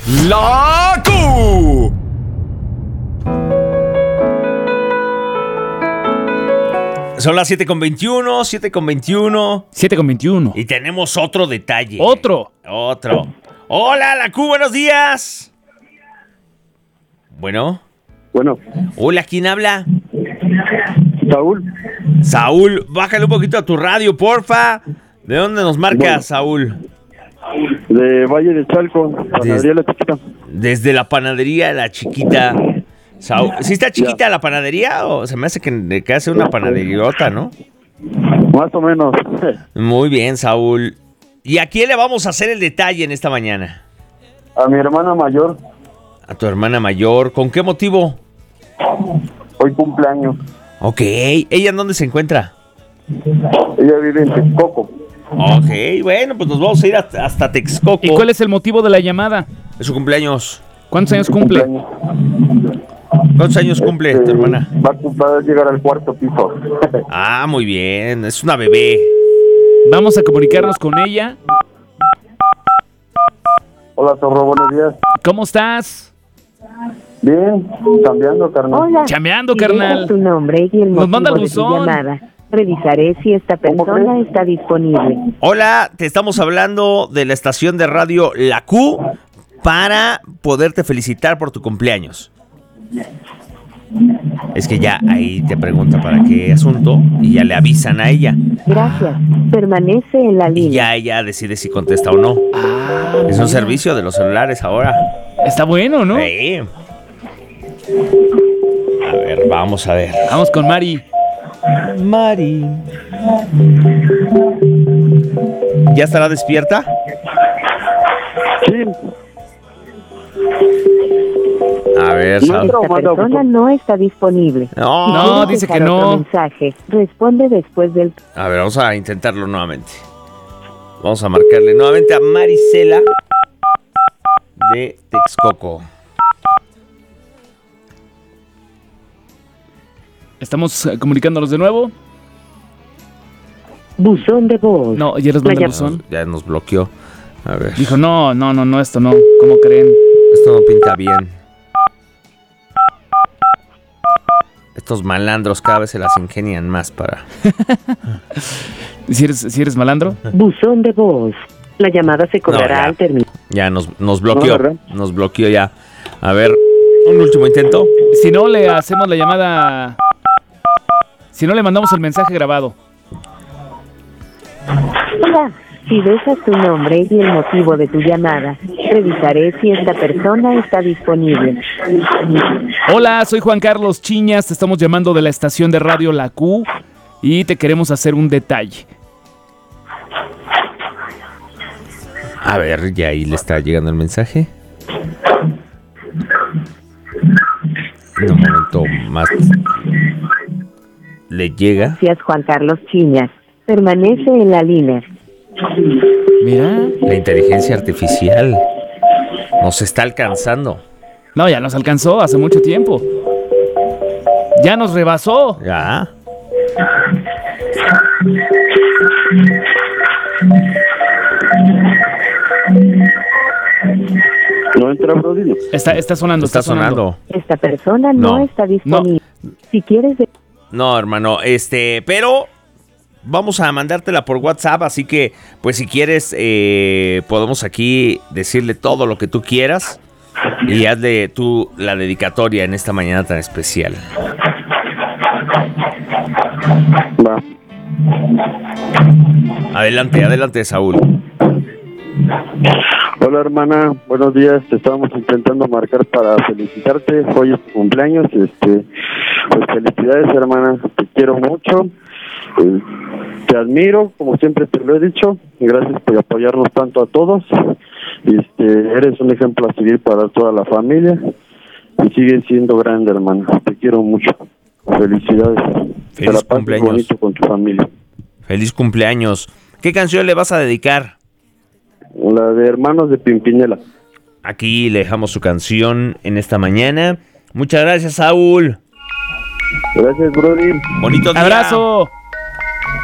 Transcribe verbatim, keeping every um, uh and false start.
La Q. Son las siete con veintiuno, siete con veintiuno. siete con veintiuno. Y tenemos otro detalle. Otro. Otro. Hola, La Q, buenos días. Bueno. Bueno. Hola, ¿quién habla? Saúl. Saúl, bájale un poquito a tu radio, porfa. ¿De dónde nos marcas, bueno, Saúl? De Valle de Chalco, Panadería Des, La Chiquita. Desde la Panadería La Chiquita. Saúl, ¿sí está chiquita ya la panadería o se me hace que, que hace una panaderiota, no? Más o menos. Muy bien, Saúl. ¿Y a quién le vamos a hacer el detalle en esta mañana? A mi hermana mayor. A tu hermana mayor. ¿Con qué motivo? Hoy cumpleaños. Ok. ¿Ella en dónde se encuentra? Ella vive en Texcoco. Ok, bueno, pues nos vamos a ir hasta, hasta Texcoco. ¿Y cuál es el motivo de la llamada? Es su cumpleaños. ¿Cuántos años cumple? Cumpleaños. ¿Cuántos años cumple este, tu hermana? Va a, va a llegar al cuarto piso. Ah, muy bien. Es una bebé. Vamos a comunicarnos con ella. Hola, Zorro, buenos días. ¿Cómo estás? Bien, cambiando, carnal. Hola. Chameando, Si carnal. dejas tu nombre y el Nos manda el motivo de tu buzón. llamada, revisaré si esta persona está disponible. Hola, te estamos hablando de la estación de radio La Q para poderte felicitar por tu cumpleaños. Es que ya ahí te pregunta para qué asunto y ya le avisan a ella. Gracias. Permanece en la Y línea. ya ella decide si contesta o no. Ah, Es un servicio de los celulares ahora. está bueno, ¿no? Sí. A ver, vamos a ver. Vamos con Mari. Mari. ¿Ya estará despierta? Sí. A ver, No, Saúl. no. Esta manda persona buzón. no está disponible. No. Si No, quieres dice dejar que otro no. mensaje, responde después del... A ver, vamos a intentarlo nuevamente. Vamos a marcarle nuevamente a Marisela de Texcoco. Estamos eh, comunicándonos de nuevo. Buzón de voz. No, ya les La mandé el llam- buzón. Ya nos bloqueó. A ver. Dijo, no, no, no, no, esto no. ¿Cómo creen? Esto no pinta bien. Estos malandros cada vez se las ingenian más para... ¿Si eres, si eres malandro? Buzón de voz. La llamada se cobrará No, ya. al terminar. Ya nos, nos bloqueó. No, ¿verdad? Nos bloqueó ya. A ver, un último intento. Si no, le hacemos la llamada... Si no, le mandamos el mensaje grabado. Hola. Si dejas tu nombre y el motivo de tu llamada, revisaré si esta persona está disponible. Hola, soy Juan Carlos Chiñas, te estamos llamando de la estación de radio La Q y te queremos hacer un detalle. A ver, ya ahí le está llegando el mensaje. En un momento más le llega. Gracias, Juan Carlos Chiñas. Permanece en la línea. Mira. La inteligencia artificial nos está alcanzando. No, ya nos alcanzó hace mucho tiempo. Ya nos rebasó. Ya. No entra, Brody. Está, está sonando, Está sonando. Esta persona no, No. está disponible. Si quieres... de- No, hermano, este, pero vamos a mandártela por WhatsApp, así que, pues si quieres, eh, podemos aquí decirle todo lo que tú quieras y hazle tú la dedicatoria en esta mañana tan especial. Va. Adelante, adelante, Saúl. Hola, hermana, buenos días. Te estábamos intentando marcar para felicitarte. Hoy es tu cumpleaños. Este, pues felicidades, hermana. Te quiero mucho. Eh, te admiro, como siempre te lo he dicho. Gracias por apoyarnos tanto a todos. Este, eres un ejemplo a seguir para toda la familia. Y sigues siendo grande, hermana. Te quiero mucho. Felicidades. Feliz Te la pases cumpleaños. bonito con tu familia. Feliz cumpleaños. ¿Qué canción le vas a dedicar? La de Hermanos de Pimpinela. Aquí le dejamos su canción en esta mañana. Muchas gracias, Saúl. Gracias, Brody. Bonito día. ¡Abrazo!